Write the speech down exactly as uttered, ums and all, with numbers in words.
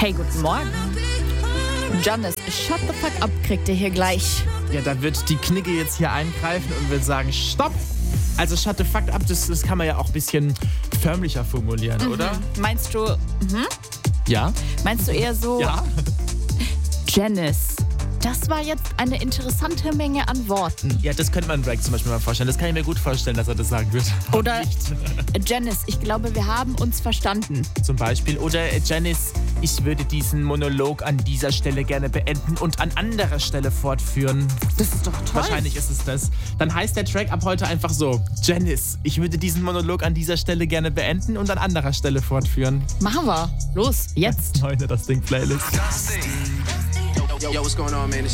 Hey, guten Morgen. Janice, shut the fuck up, kriegt ihr hier gleich. Ja, da wird die Knigge jetzt hier eingreifen und wird sagen, stopp. Also shut the fuck up, das, das kann man ja auch ein bisschen förmlicher formulieren, Mhm. oder? Meinst du, mhm. Ja? Meinst du eher so, Ja. Janice, das war jetzt eine interessante Menge an Worten. Ja, das könnte man Drake zum Beispiel mal vorstellen. Das kann ich mir gut vorstellen, dass er das sagen wird. Oder Janice, ich glaube, wir haben uns verstanden. Zum Beispiel. Oder äh, Janice, ich würde diesen Monolog an dieser Stelle gerne beenden und an anderer Stelle fortführen. Das ist doch toll. Wahrscheinlich ist es das. Dann heißt der Track ab heute einfach so: Janice, ich würde diesen Monolog an dieser Stelle gerne beenden und an anderer Stelle fortführen. Machen wir. Los, jetzt. Heute das Ding Playlist. Yo, yo, what's going on, man? It's